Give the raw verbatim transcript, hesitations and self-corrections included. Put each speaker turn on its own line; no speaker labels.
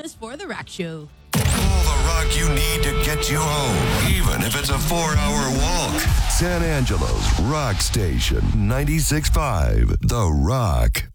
Thomas for The Rock Show.
All the rock you need to get you home, even if it's a four-hour walk. San Angelo's Rock Station, ninety-six point five The Rock.